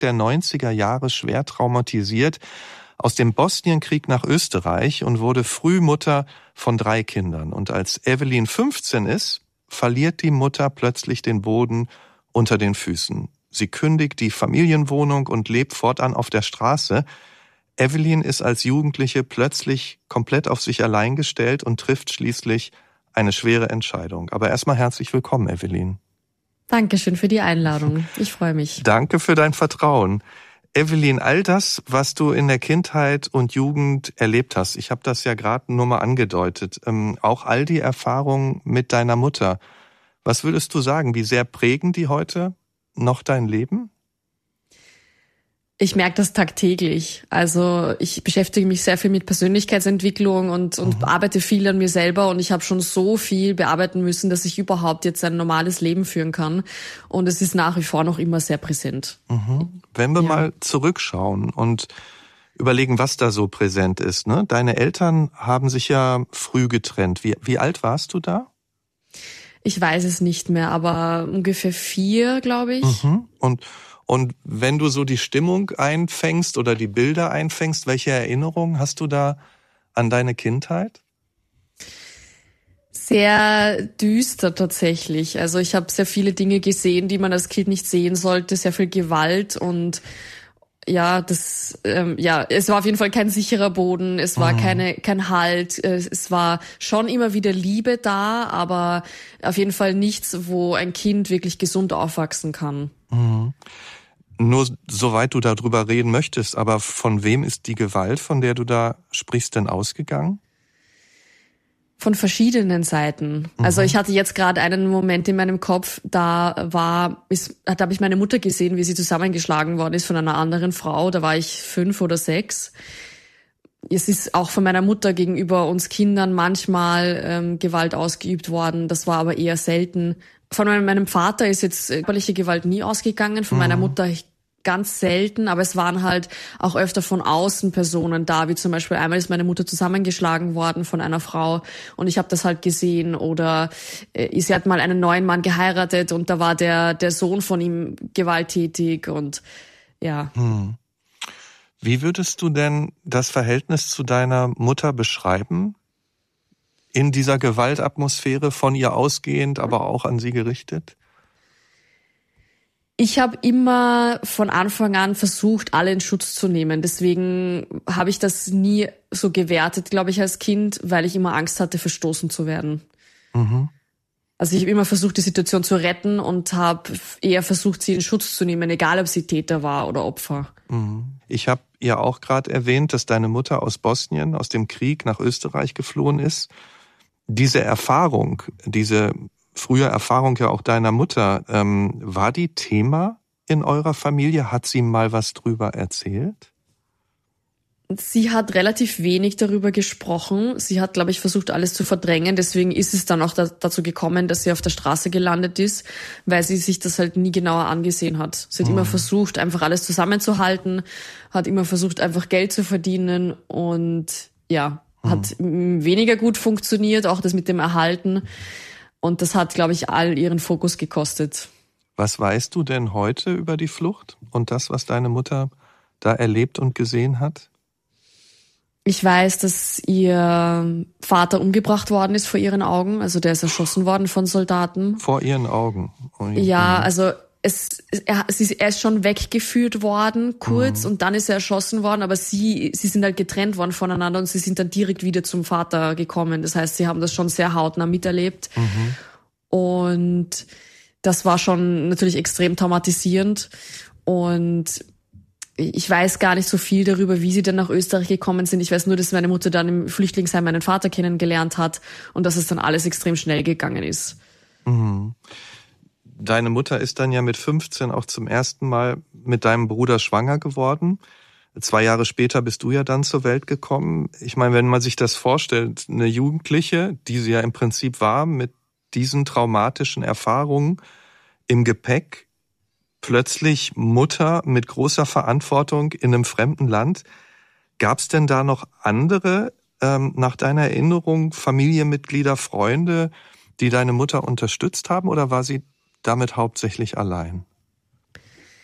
der 90er Jahre schwer traumatisiert aus dem Bosnienkrieg nach Österreich und wurde früh Mutter von 3 Kindern. Und als Evelyn 15 ist, verliert die Mutter plötzlich den Boden unter den Füßen. Sie kündigt die Familienwohnung und lebt fortan auf der Straße. Evelyn ist als Jugendliche plötzlich komplett auf sich allein gestellt und trifft schließlich eine schwere Entscheidung. Aber erstmal herzlich willkommen, Evelyn. Dankeschön für die Einladung. Ich freue mich. Danke für dein Vertrauen. Evelyn, all das, was du in der Kindheit und Jugend erlebt hast, ich habe das ja gerade nur mal angedeutet, auch all die Erfahrungen mit deiner Mutter, was würdest du sagen, wie sehr prägen die heute noch dein Leben? Ich merke das tagtäglich. Also ich beschäftige mich sehr viel mit Persönlichkeitsentwicklung und arbeite viel an mir selber und ich habe schon so viel bearbeiten müssen, dass ich überhaupt jetzt ein normales Leben führen kann. Und es ist nach wie vor noch immer sehr präsent. Wenn wir mal zurückschauen und überlegen, was da so präsent ist, ne? Deine Eltern haben sich ja früh getrennt. Wie alt warst du da? Ich weiß es nicht mehr, aber ungefähr 4, glaube ich. Und wenn du so die Stimmung einfängst oder die Bilder einfängst, welche Erinnerungen hast du da an deine Kindheit? Sehr düster tatsächlich. Also ich habe sehr viele Dinge gesehen, die man als Kind nicht sehen sollte, sehr viel Gewalt und es war auf jeden Fall kein sicherer Boden, es war kein Halt, es war schon immer wieder Liebe da, aber auf jeden Fall nichts, wo ein Kind wirklich gesund aufwachsen kann. Nur soweit du darüber reden möchtest, aber von wem ist die Gewalt, von der du da sprichst, denn ausgegangen? Von verschiedenen Seiten. Also ich hatte jetzt gerade einen Moment in meinem Kopf, da habe ich meine Mutter gesehen, wie sie zusammengeschlagen worden ist von einer anderen Frau. Da war ich 5 oder 6. Es ist auch von meiner Mutter gegenüber uns Kindern manchmal Gewalt ausgeübt worden. Das war aber eher selten. Von meinem Vater ist jetzt körperliche Gewalt nie ausgegangen, von meiner Mutter ganz selten, aber es waren halt auch öfter von außen Personen da, wie zum Beispiel einmal ist meine Mutter zusammengeschlagen worden von einer Frau und ich habe das halt gesehen oder sie hat mal einen neuen Mann geheiratet und da war der Sohn von ihm gewalttätig und ja. Wie würdest du denn das Verhältnis zu deiner Mutter beschreiben? In dieser Gewaltatmosphäre von ihr ausgehend, aber auch an sie gerichtet? Ich habe immer von Anfang an versucht, alle in Schutz zu nehmen. Deswegen habe ich das nie so gewertet, glaube ich, als Kind, weil ich immer Angst hatte, verstoßen zu werden. Also ich habe immer versucht, die Situation zu retten und habe eher versucht, sie in Schutz zu nehmen, egal ob sie Täter war oder Opfer. Ich habe ja auch gerade erwähnt, dass deine Mutter aus Bosnien, aus dem Krieg nach Österreich geflohen ist. Diese Erfahrung, diese frühe Erfahrung ja auch deiner Mutter, war die Thema in eurer Familie? Hat sie mal was drüber erzählt? Sie hat relativ wenig darüber gesprochen. Sie hat, glaube ich, versucht, alles zu verdrängen. Deswegen ist es dann auch dazu gekommen, dass sie auf der Straße gelandet ist, weil sie sich das halt nie genauer angesehen hat. Sie hat immer versucht, einfach alles zusammenzuhalten, hat immer versucht, einfach Geld zu verdienen und hat weniger gut funktioniert, auch das mit dem Erhalten. Und das hat, glaube ich, all ihren Fokus gekostet. Was weißt du denn heute über die Flucht und das, was deine Mutter da erlebt und gesehen hat? Ich weiß, dass ihr Vater umgebracht worden ist vor ihren Augen. Also der ist erschossen worden von Soldaten. Vor ihren Augen? Ja, also er ist schon weggeführt worden, kurz, und dann ist er erschossen worden, aber sie sind halt getrennt worden voneinander und sie sind dann direkt wieder zum Vater gekommen. Das heißt, sie haben das schon sehr hautnah miterlebt. Und das war schon natürlich extrem traumatisierend. Und ich weiß gar nicht so viel darüber, wie sie dann nach Österreich gekommen sind. Ich weiß nur, dass meine Mutter dann im Flüchtlingsheim meinen Vater kennengelernt hat und dass es dann alles extrem schnell gegangen ist. Deine Mutter ist dann ja mit 15 auch zum ersten Mal mit deinem Bruder schwanger geworden. 2 Jahre später bist du ja dann zur Welt gekommen. Ich meine, wenn man sich das vorstellt, eine Jugendliche, die sie ja im Prinzip war, mit diesen traumatischen Erfahrungen im Gepäck, plötzlich Mutter mit großer Verantwortung in einem fremden Land. Gab es denn da noch andere, nach deiner Erinnerung, Familienmitglieder, Freunde, die deine Mutter unterstützt haben, oder war sie damit hauptsächlich allein?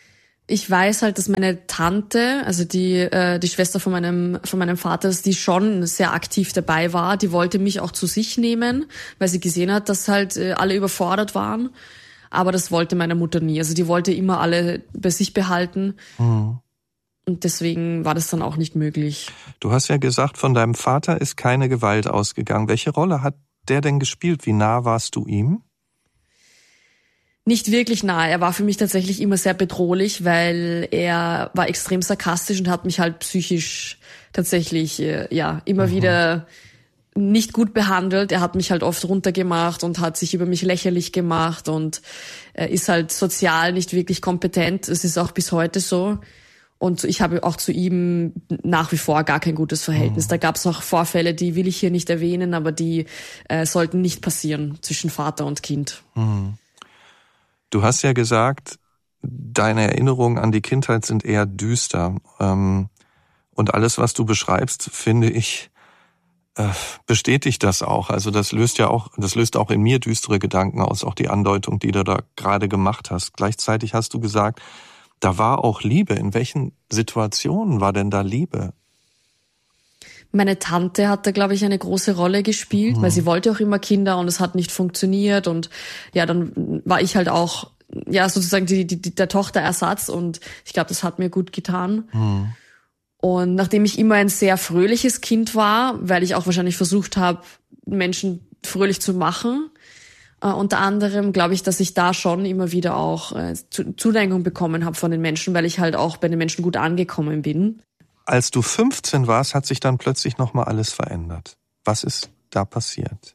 Ich weiß halt, dass meine Tante, also die Schwester von meinem Vater, dass die schon sehr aktiv dabei war. Die wollte mich auch zu sich nehmen, weil sie gesehen hat, dass halt alle überfordert waren. Aber das wollte meine Mutter nie. Also die wollte immer alle bei sich behalten. Mhm. Und deswegen war das dann auch nicht möglich. Du hast ja gesagt, von deinem Vater ist keine Gewalt ausgegangen. Welche Rolle hat der denn gespielt? Wie nah warst du ihm? Nicht wirklich nah. Er war für mich tatsächlich immer sehr bedrohlich, weil er war extrem sarkastisch und hat mich halt psychisch tatsächlich immer wieder nicht gut behandelt. Er hat mich halt oft runtergemacht und hat sich über mich lächerlich gemacht und ist halt sozial nicht wirklich kompetent. Es ist auch bis heute so. Und ich habe auch zu ihm nach wie vor gar kein gutes Verhältnis. Da gab es noch Vorfälle, die will ich hier nicht erwähnen, aber die sollten nicht passieren zwischen Vater und Kind. Du hast ja gesagt, deine Erinnerungen an die Kindheit sind eher düster. Und alles, was du beschreibst, finde ich, bestätigt das auch. Also das löst auch in mir düstere Gedanken aus, auch die Andeutung, die du da gerade gemacht hast. Gleichzeitig hast du gesagt, da war auch Liebe. In welchen Situationen war denn da Liebe? Meine Tante hat da, glaube ich, eine große Rolle gespielt, weil sie wollte auch immer Kinder und es hat nicht funktioniert. Und ja, dann war ich halt auch sozusagen der Tochterersatz und ich glaube, das hat mir gut getan. Und nachdem ich immer ein sehr fröhliches Kind war, weil ich auch wahrscheinlich versucht habe, Menschen fröhlich zu machen, unter anderem glaube ich, dass ich da schon immer wieder auch Zuneigung bekommen habe von den Menschen, weil ich halt auch bei den Menschen gut angekommen bin. Als du 15 warst, hat sich dann plötzlich nochmal alles verändert. Was ist da passiert?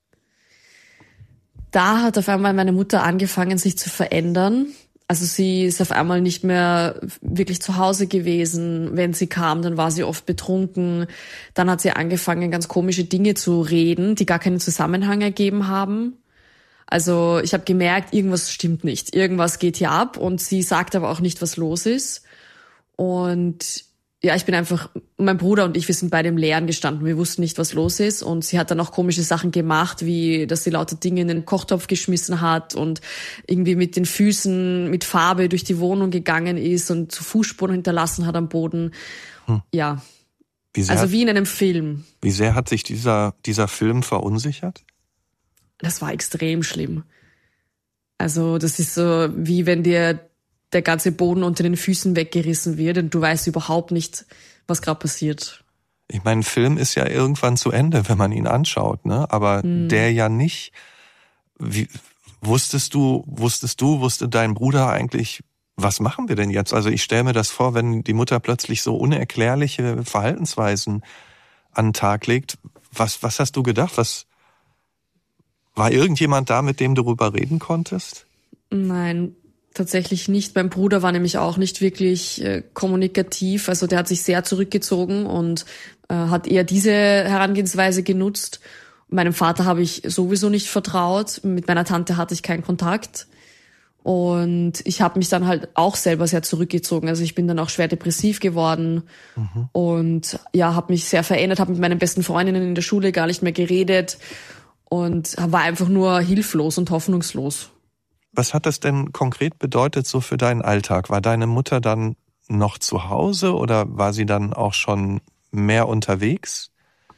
Da hat auf einmal meine Mutter angefangen, sich zu verändern. Also sie ist auf einmal nicht mehr wirklich zu Hause gewesen. Wenn sie kam, dann war sie oft betrunken. Dann hat sie angefangen, ganz komische Dinge zu reden, die gar keinen Zusammenhang ergeben haben. Also ich habe gemerkt, irgendwas stimmt nicht. Irgendwas geht hier ab und sie sagt aber auch nicht, was los ist. Und ja, mein Bruder und ich, wir sind beide im Leeren gestanden. Wir wussten nicht, was los ist. Und sie hat dann auch komische Sachen gemacht, wie, dass sie lauter Dinge in den Kochtopf geschmissen hat und irgendwie mit den Füßen, mit Farbe durch die Wohnung gegangen ist und so Fußspuren hinterlassen hat am Boden. Ja. Wie in einem Film. Wie sehr hat sich dieser Film verunsichert? Das war extrem schlimm. Also, das ist so, wie wenn dir der ganze Boden unter den Füßen weggerissen wird und du weißt überhaupt nicht, was gerade passiert. Ich meine, ein Film ist ja irgendwann zu Ende, wenn man ihn anschaut, ne? Aber der ja nicht. Wusste dein Bruder eigentlich, was machen wir denn jetzt? Also ich stelle mir das vor, wenn die Mutter plötzlich so unerklärliche Verhaltensweisen an den Tag legt. Was hast du gedacht? War irgendjemand da, mit dem du darüber reden konntest? Nein, tatsächlich nicht. Mein Bruder war nämlich auch nicht wirklich kommunikativ. Also der hat sich sehr zurückgezogen und hat eher diese Herangehensweise genutzt. Meinem Vater habe ich sowieso nicht vertraut. Mit meiner Tante hatte ich keinen Kontakt. Und ich habe mich dann halt auch selber sehr zurückgezogen. Also ich bin dann auch schwer depressiv geworden und ja, habe mich sehr verändert, habe mit meinen besten Freundinnen in der Schule gar nicht mehr geredet und war einfach nur hilflos und hoffnungslos. Was hat das denn konkret bedeutet so für deinen Alltag? War deine Mutter dann noch zu Hause oder war sie dann auch schon mehr unterwegs?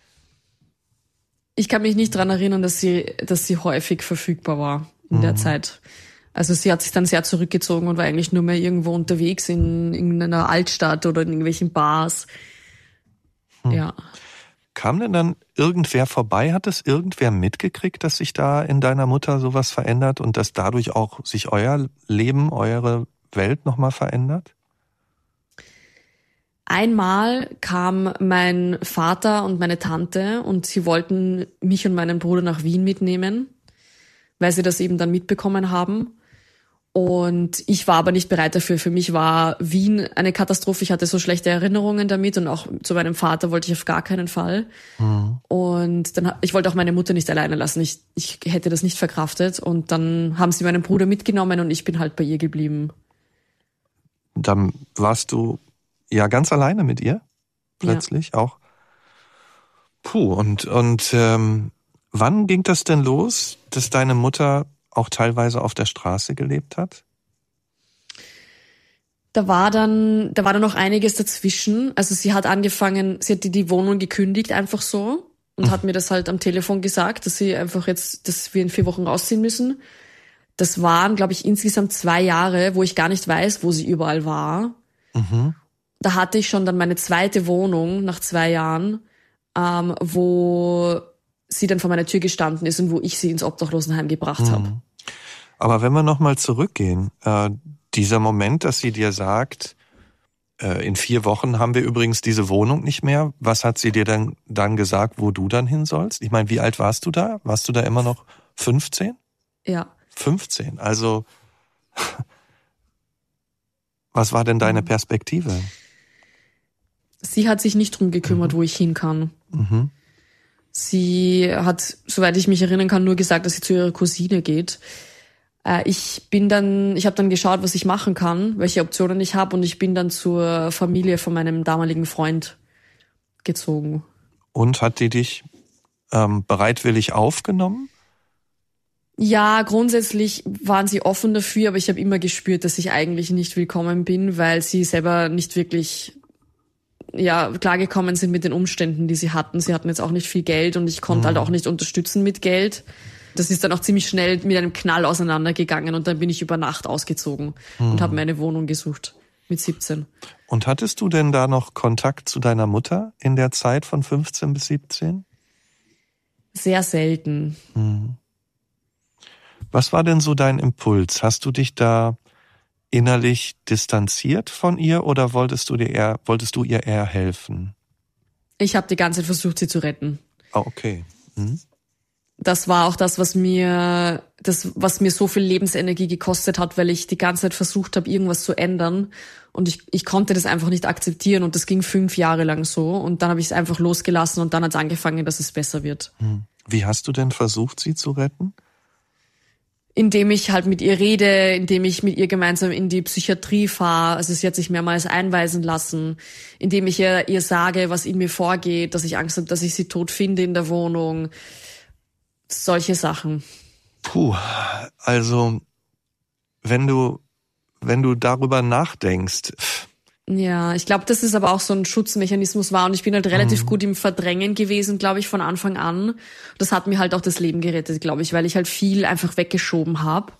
Ich kann mich nicht daran erinnern, dass sie häufig verfügbar war in der Zeit. Also sie hat sich dann sehr zurückgezogen und war eigentlich nur mehr irgendwo unterwegs in irgendeiner Altstadt oder in irgendwelchen Bars. Ja. Kam denn dann irgendwer vorbei? Hat es irgendwer mitgekriegt, dass sich da in deiner Mutter sowas verändert und dass dadurch auch sich euer Leben, eure Welt nochmal verändert? Einmal kam mein Vater und meine Tante und sie wollten mich und meinen Bruder nach Wien mitnehmen, weil sie das eben dann mitbekommen haben. Und ich war aber nicht bereit dafür. Für mich war Wien eine Katastrophe. Ich hatte so schlechte Erinnerungen damit und auch zu meinem Vater wollte ich auf gar keinen Fall. Und dann, ich wollte auch meine Mutter nicht alleine lassen. Ich hätte das nicht verkraftet. Und dann haben sie meinen Bruder mitgenommen und ich bin halt bei ihr geblieben. Dann warst du ja ganz alleine mit ihr? Plötzlich auch? Puh, und wann ging das denn los, dass deine Mutter auch teilweise auf der Straße gelebt hat? Da war dann noch einiges dazwischen. Also sie hat die Wohnung gekündigt einfach so und hat mir das halt am Telefon gesagt, dass wir in 4 Wochen rausziehen müssen. Das waren, glaube ich, insgesamt 2 Jahre, wo ich gar nicht weiß, wo sie überall war. Mhm. Da hatte ich schon dann meine zweite Wohnung nach 2 Jahren, wo sie dann vor meiner Tür gestanden ist und wo ich sie ins Obdachlosenheim gebracht habe. Aber wenn wir nochmal zurückgehen, dieser Moment, dass sie dir sagt, in 4 Wochen haben wir übrigens diese Wohnung nicht mehr. Was hat sie dir dann gesagt, wo du dann hin sollst? Ich meine, wie alt warst du da? Warst du da immer noch 15? Ja. 15, also was war denn deine Perspektive? Sie hat sich nicht drum gekümmert, wo ich hin kann. Mhm. Sie hat, soweit ich mich erinnern kann, nur gesagt, dass sie zu ihrer Cousine geht. Ich habe dann geschaut, was ich machen kann, welche Optionen ich habe, und ich bin dann zur Familie von meinem damaligen Freund gezogen. Und hat die dich bereitwillig aufgenommen? Ja, grundsätzlich waren sie offen dafür, aber ich habe immer gespürt, dass ich eigentlich nicht willkommen bin, weil sie selber nicht wirklich klargekommen sind mit den Umständen, die sie hatten. Sie hatten jetzt auch nicht viel Geld und ich konnte halt auch nicht unterstützen mit Geld. Das ist dann auch ziemlich schnell mit einem Knall auseinandergegangen und dann bin ich über Nacht ausgezogen und habe mir eine Wohnung gesucht mit 17. Und hattest du denn da noch Kontakt zu deiner Mutter in der Zeit von 15 bis 17? Sehr selten. Was war denn so dein Impuls? Hast du dich da innerlich distanziert von ihr oder wolltest du ihr eher helfen? Ich habe die ganze Zeit versucht, sie zu retten. Ah, okay. Das war auch das, was mir so viel Lebensenergie gekostet hat, weil ich die ganze Zeit versucht habe, irgendwas zu ändern. Und ich konnte das einfach nicht akzeptieren. Und das ging 5 Jahre lang so. Und dann habe ich es einfach losgelassen und dann hat es angefangen, dass es besser wird. Wie hast du denn versucht, sie zu retten? Indem ich halt mit ihr rede, indem ich mit ihr gemeinsam in die Psychiatrie fahre. Also sie hat sich mehrmals einweisen lassen. Indem ich ihr sage, was in mir vorgeht, dass ich Angst habe, dass ich sie tot finde in der Wohnung. Solche Sachen. Also wenn du darüber nachdenkst. Ja, ich glaube, dass es aber auch so ein Schutzmechanismus war und ich bin halt relativ gut im Verdrängen gewesen, glaube ich, von Anfang an. Das hat mir halt auch das Leben gerettet, glaube ich, weil ich halt viel einfach weggeschoben habe.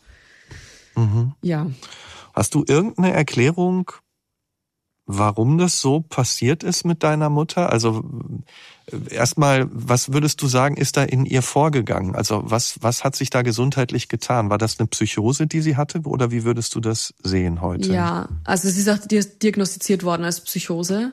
Ja. Hast du irgendeine Erklärung, warum das so passiert ist mit deiner Mutter? Also erstmal, was würdest du sagen, ist da in ihr vorgegangen? Also was hat sich da gesundheitlich getan? War das eine Psychose, die sie hatte, oder wie würdest du das sehen heute? Ja, also sie ist auch diagnostiziert worden als Psychose.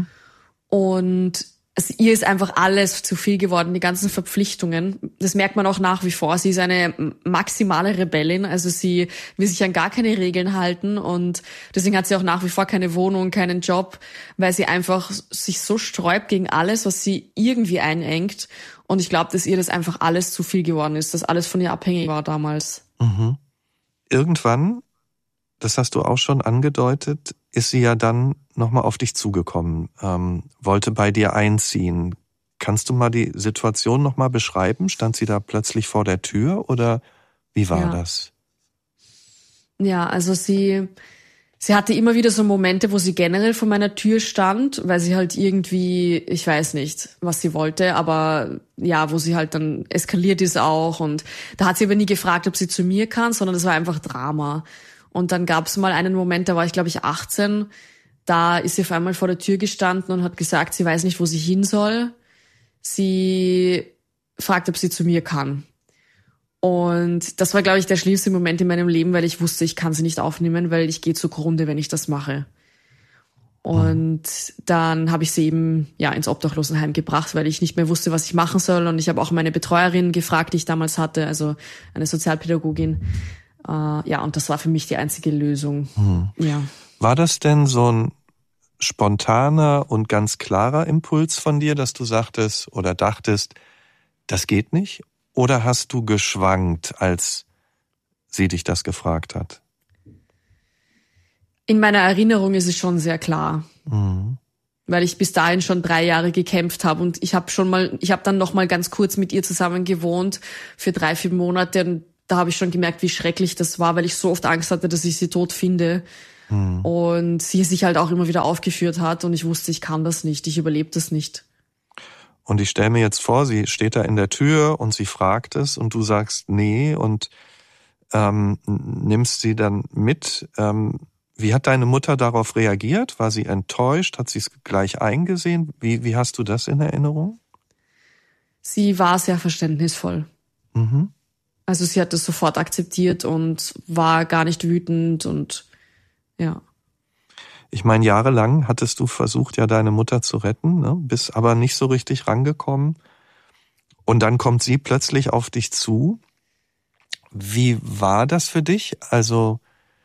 Und ihr ist einfach alles zu viel geworden, die ganzen Verpflichtungen. Das merkt man auch nach wie vor. Sie ist eine maximale Rebellin, also sie will sich an gar keine Regeln halten und deswegen hat sie auch nach wie vor keine Wohnung, keinen Job, weil sie einfach sich so sträubt gegen alles, was sie irgendwie einengt. Und ich glaube, dass ihr das einfach alles zu viel geworden ist, dass alles von ihr abhängig war damals. Irgendwann, das hast du auch schon angedeutet, ist sie ja dann nochmal auf dich zugekommen, wollte bei dir einziehen. Kannst du mal die Situation nochmal beschreiben? Stand sie da plötzlich vor der Tür oder wie war das? Ja, also sie hatte immer wieder so Momente, wo sie generell vor meiner Tür stand, weil sie halt irgendwie, ich weiß nicht, was sie wollte, aber ja, wo sie halt dann eskaliert ist auch. Und da hat sie aber nie gefragt, ob sie zu mir kann, sondern das war einfach Drama. Und dann gab es mal einen Moment, da war ich, glaube ich, 18, da ist sie auf einmal vor der Tür gestanden und hat gesagt, sie weiß nicht, wo sie hin soll. Sie fragt, ob sie zu mir kann. Und das war, glaube ich, der schlimmste Moment in meinem Leben, weil ich wusste, ich kann sie nicht aufnehmen, weil ich gehe zugrunde, wenn ich das mache. Und dann habe ich sie eben ins Obdachlosenheim gebracht, weil ich nicht mehr wusste, was ich machen soll. Und ich habe auch meine Betreuerin gefragt, die ich damals hatte, also eine Sozialpädagogin. Und das war für mich die einzige Lösung. Ja. War das denn so ein spontaner und ganz klarer Impuls von dir, dass du sagtest oder dachtest, das geht nicht? Oder hast du geschwankt, als sie dich das gefragt hat? In meiner Erinnerung ist es schon sehr klar. Weil ich bis dahin schon 3 Jahre gekämpft habe und ich habe dann noch mal ganz kurz mit ihr zusammen gewohnt für 3-4 Monate und da habe ich schon gemerkt, wie schrecklich das war, weil ich so oft Angst hatte, dass ich sie tot finde. Und sie sich halt auch immer wieder aufgeführt hat und ich wusste, ich kann das nicht, ich überlebe das nicht. Und ich stelle mir jetzt vor, sie steht da in der Tür und sie fragt es und du sagst nee und nimmst sie dann mit. Wie hat deine Mutter darauf reagiert? War sie enttäuscht? Hat sie es gleich eingesehen? Wie hast du das in Erinnerung? Sie war sehr verständnisvoll. Mhm. Also sie hat das sofort akzeptiert und war gar nicht wütend und ja. Ich meine, jahrelang hattest du versucht, ja deine Mutter zu retten, ne? Bist aber nicht so richtig rangekommen. Und dann kommt sie plötzlich auf dich zu. Wie war das für dich? Also,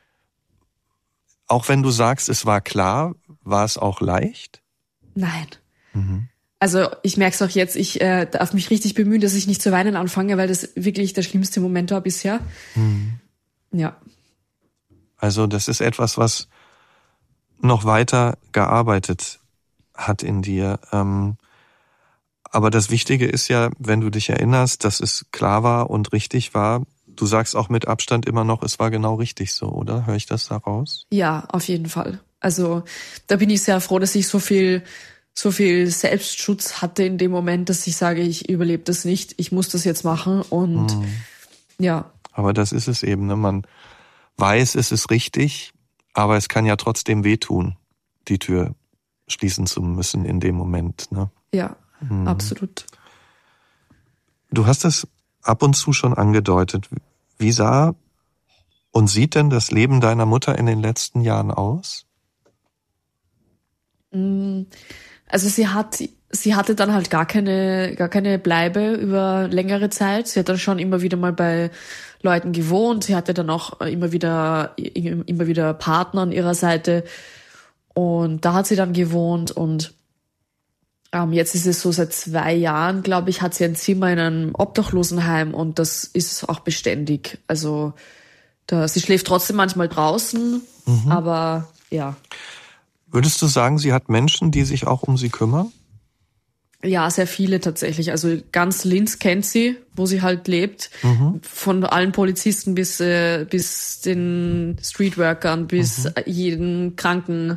auch wenn du sagst, es war klar, war es auch leicht? Nein. Also ich merke es auch jetzt, ich darf mich richtig bemühen, dass ich nicht zu weinen anfange, weil das wirklich der schlimmste Moment war bisher. Ja. Also das ist etwas, was noch weiter gearbeitet hat in dir. Aber das Wichtige ist ja, wenn du dich erinnerst, dass es klar war und richtig war. Du sagst auch mit Abstand immer noch, es war genau richtig so, oder? Höre ich das da raus? Ja, auf jeden Fall. Also da bin ich sehr froh, dass ich so viel Selbstschutz hatte in dem Moment, dass ich sage, ich überlebe das nicht, ich muss das jetzt machen und ja. Aber das ist es eben, ne? Man weiß, es ist richtig, aber es kann ja trotzdem wehtun, die Tür schließen zu müssen in dem Moment, ne? Ja, absolut. Du hast das ab und zu schon angedeutet. Wie sah und sieht denn das Leben deiner Mutter in den letzten Jahren aus? Also sie hatte dann halt gar keine Bleibe über längere Zeit. Sie hat dann schon immer wieder mal bei Leuten gewohnt. Sie hatte dann auch immer wieder Partner an ihrer Seite. Und da hat sie dann gewohnt und jetzt ist es so seit 2 Jahren, glaube ich, hat sie ein Zimmer in einem Obdachlosenheim und das ist auch beständig. Also sie schläft trotzdem manchmal draußen, aber ja. Würdest du sagen, sie hat Menschen, die sich auch um sie kümmern? Ja, sehr viele tatsächlich. Also ganz Linz kennt sie, wo sie halt lebt. Von allen Polizisten bis den Streetworkern, bis jeden Kranken,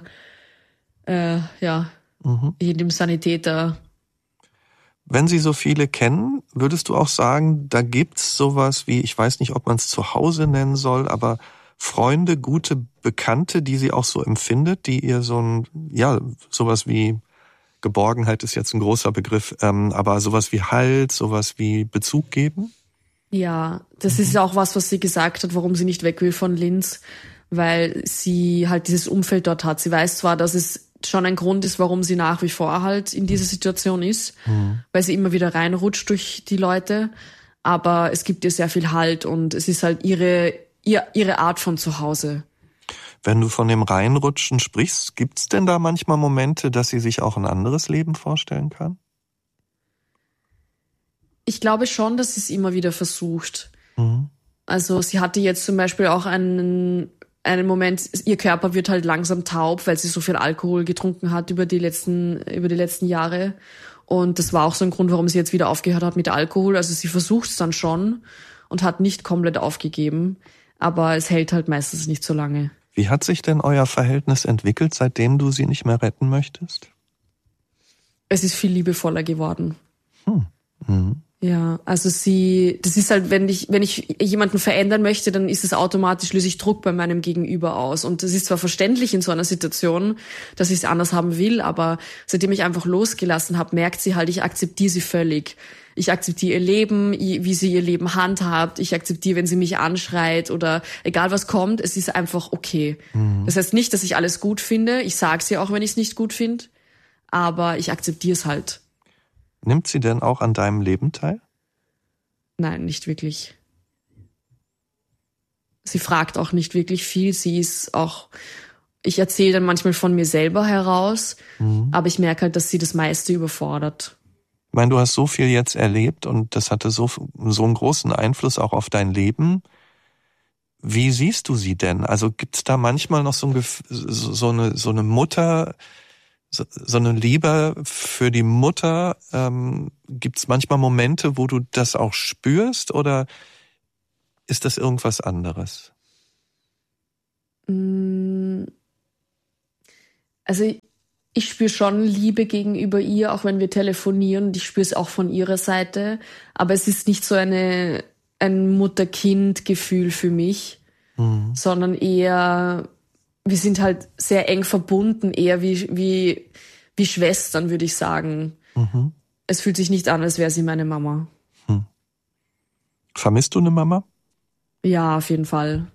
jedem Sanitäter. Wenn sie so viele kennen, würdest du auch sagen, da gibt's sowas wie, ich weiß nicht, ob man es Zuhause nennen soll, aber Freunde, gute Bekannte, die sie auch so empfindet, die ihr sowas wie Geborgenheit ist jetzt ein großer Begriff, aber sowas wie Halt, sowas wie Bezug geben? Ja, das ist auch was sie gesagt hat, warum sie nicht weg will von Linz, weil sie halt dieses Umfeld dort hat. Sie weiß zwar, dass es schon ein Grund ist, warum sie nach wie vor halt in dieser Situation ist, weil sie immer wieder reinrutscht durch die Leute, aber es gibt ihr sehr viel Halt und es ist halt ihre Art von Zuhause. Wenn du von dem Reinrutschen sprichst, gibt's denn da manchmal Momente, dass sie sich auch ein anderes Leben vorstellen kann? Ich glaube schon, dass sie es immer wieder versucht. Also sie hatte jetzt zum Beispiel auch einen Moment, ihr Körper wird halt langsam taub, weil sie so viel Alkohol getrunken hat über die letzten Jahre. Und das war auch so ein Grund, warum sie jetzt wieder aufgehört hat mit Alkohol. Also sie versucht es dann schon und hat nicht komplett aufgegeben. Aber es hält halt meistens nicht so lange. Wie hat sich denn euer Verhältnis entwickelt, seitdem du sie nicht mehr retten möchtest? Es ist viel liebevoller geworden. Ja, also das ist halt, wenn ich jemanden verändern möchte, dann ist es automatisch, löse ich Druck bei meinem Gegenüber aus. Und das ist zwar verständlich in so einer Situation, dass ich es anders haben will, aber seitdem ich einfach losgelassen habe, merkt sie halt, ich akzeptiere sie völlig. Ich akzeptiere ihr Leben, wie sie ihr Leben handhabt. Ich akzeptiere, wenn sie mich anschreit oder egal was kommt, es ist einfach okay. Das heißt nicht, dass ich alles gut finde. Ich sage es ihr auch, wenn ich es nicht gut finde. Aber ich akzeptiere es halt. Nimmt sie denn auch an deinem Leben teil? Nein, nicht wirklich. Sie fragt auch nicht wirklich viel. Ich erzähle dann manchmal von mir selber heraus, aber ich merke halt, dass sie das meiste überfordert. Ich meine, du hast so viel jetzt erlebt und das hatte so einen großen Einfluss auch auf dein Leben. Wie siehst du sie denn? Also gibt's da manchmal noch so eine Mutter, so eine Liebe für die Mutter? Gibt's manchmal Momente, wo du das auch spürst oder ist das irgendwas anderes? Also ich spüre schon Liebe gegenüber ihr, auch wenn wir telefonieren. Und ich spüre es auch von ihrer Seite. Aber es ist nicht so ein Mutter-Kind-Gefühl für mich, sondern eher, wir sind halt sehr eng verbunden, eher wie Schwestern, würde ich sagen. Es fühlt sich nicht an, als wäre sie meine Mama. Vermisst du eine Mama? Ja, auf jeden Fall.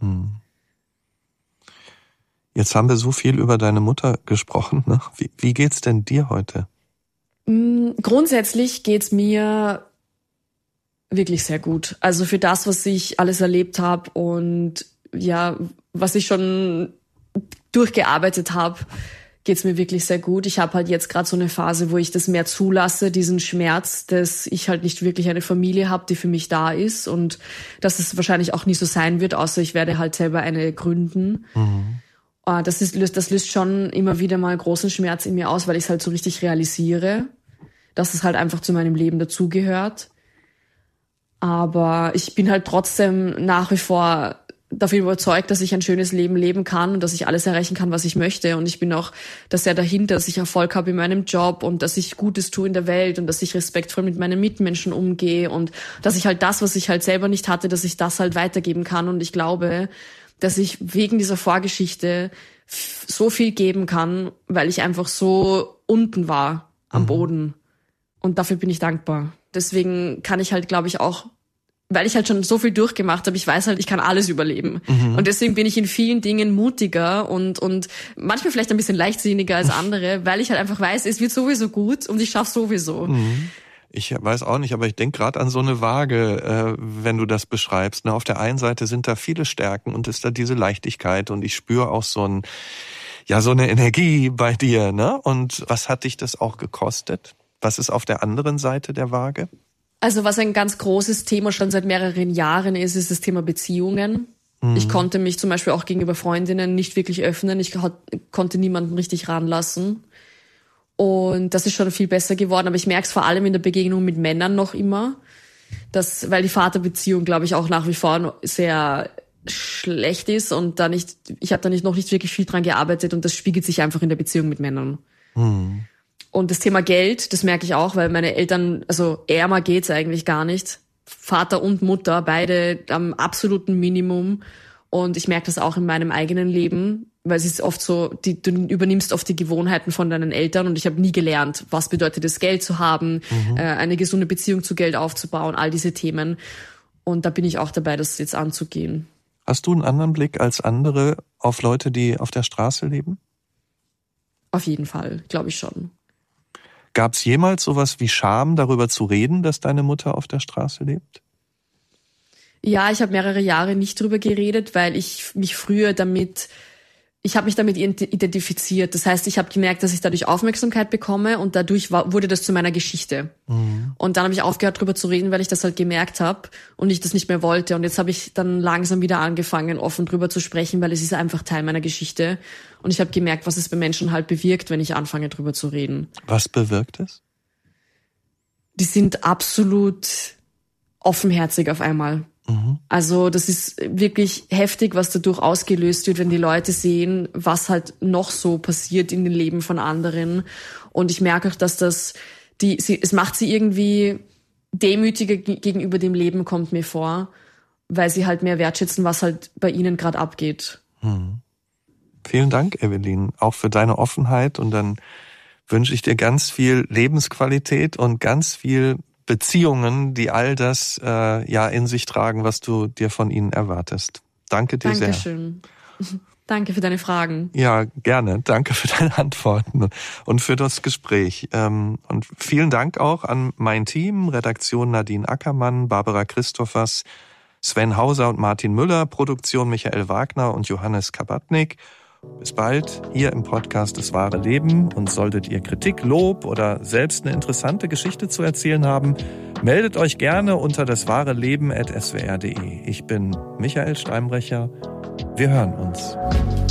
Jetzt haben wir so viel über deine Mutter gesprochen. Ne? Wie geht's denn dir heute? Grundsätzlich geht's mir wirklich sehr gut. Also für das, was ich alles erlebt habe und ja, was ich schon durchgearbeitet habe, geht's mir wirklich sehr gut. Ich habe halt jetzt gerade so eine Phase, wo ich das mehr zulasse, diesen Schmerz, dass ich halt nicht wirklich eine Familie habe, die für mich da ist und dass es wahrscheinlich auch nie so sein wird, außer ich werde halt selber eine gründen. Das löst schon immer wieder mal großen Schmerz in mir aus, weil ich es halt so richtig realisiere, dass es halt einfach zu meinem Leben dazugehört. Aber ich bin halt trotzdem nach wie vor davon überzeugt, dass ich ein schönes Leben leben kann und dass ich alles erreichen kann, was ich möchte. Und ich bin auch sehr dahinter, dass ich Erfolg habe in meinem Job und dass ich Gutes tue in der Welt und dass ich respektvoll mit meinen Mitmenschen umgehe und dass ich halt das, was ich halt selber nicht hatte, dass ich das halt weitergeben kann. Und ich glaube, dass ich wegen dieser Vorgeschichte so viel geben kann, weil ich einfach so unten war am Boden. Und dafür bin ich dankbar. Deswegen kann ich halt, glaube ich, auch, weil ich halt schon so viel durchgemacht habe, ich weiß halt, ich kann alles überleben. Und deswegen bin ich in vielen Dingen mutiger und manchmal vielleicht ein bisschen leichtsinniger als andere, weil ich halt einfach weiß, es wird sowieso gut und ich schaff's sowieso. Ich weiß auch nicht, aber ich denke gerade an so eine Waage, wenn du das beschreibst. Ne? Auf der einen Seite sind da viele Stärken und ist da diese Leichtigkeit und ich spüre auch so eine Energie bei dir. Ne? Und was hat dich das auch gekostet? Was ist auf der anderen Seite der Waage? Also was ein ganz großes Thema schon seit mehreren Jahren ist das Thema Beziehungen. Ich konnte mich zum Beispiel auch gegenüber Freundinnen nicht wirklich öffnen. Ich konnte niemanden richtig ranlassen. Und das ist schon viel besser geworden. Aber ich merke es vor allem in der Begegnung mit Männern noch immer, weil die Vaterbeziehung, glaube ich, auch nach wie vor sehr schlecht ist und ich habe da noch nicht wirklich viel dran gearbeitet und das spiegelt sich einfach in der Beziehung mit Männern. Und das Thema Geld, das merke ich auch, weil meine Eltern, also ärmer geht's eigentlich gar nicht. Vater und Mutter, beide am absoluten Minimum. Und ich merke das auch in meinem eigenen Leben, weil es ist oft so, du übernimmst oft die Gewohnheiten von deinen Eltern und ich habe nie gelernt, was bedeutet es, Geld zu haben, eine gesunde Beziehung zu Geld aufzubauen, all diese Themen. Und da bin ich auch dabei, das jetzt anzugehen. Hast du einen anderen Blick als andere auf Leute, die auf der Straße leben? Auf jeden Fall, glaube ich schon. Gab es jemals sowas wie Scham, darüber zu reden, dass deine Mutter auf der Straße lebt? Ja, ich habe mehrere Jahre nicht drüber geredet, weil ich mich ich habe mich damit identifiziert. Das heißt, ich habe gemerkt, dass ich dadurch Aufmerksamkeit bekomme und dadurch wurde das zu meiner Geschichte. Und dann habe ich aufgehört, drüber zu reden, weil ich das halt gemerkt habe und ich das nicht mehr wollte. Und jetzt habe ich dann langsam wieder angefangen, offen drüber zu sprechen, weil es ist einfach Teil meiner Geschichte. Und ich habe gemerkt, was es bei Menschen halt bewirkt, wenn ich anfange, drüber zu reden. Was bewirkt es? Die sind absolut offenherzig auf einmal. Also das ist wirklich heftig, was dadurch ausgelöst wird, wenn die Leute sehen, was halt noch so passiert in den Leben von anderen. Und ich merke auch, dass es macht sie irgendwie demütiger gegenüber dem Leben, kommt mir vor, weil sie halt mehr wertschätzen, was halt bei ihnen gerade abgeht. Vielen Dank, Evelyn, auch für deine Offenheit. Und dann wünsche ich dir ganz viel Lebensqualität und ganz viel Beziehungen, die all das in sich tragen, was du dir von ihnen erwartest. Danke dir sehr. Dankeschön. Danke für deine Fragen. Ja, gerne. Danke für deine Antworten und für das Gespräch. Und vielen Dank auch an mein Team, Redaktion Nadine Ackermann, Barbara Christophers, Sven Hauser und Martin Müller, Produktion Michael Wagner und Johannes Kabatnik. Bis bald hier im Podcast Das wahre Leben. Und solltet ihr Kritik, Lob oder selbst eine interessante Geschichte zu erzählen haben, meldet euch gerne unter daswahreleben@swr.de. Ich bin Michael Steinbrecher. Wir hören uns.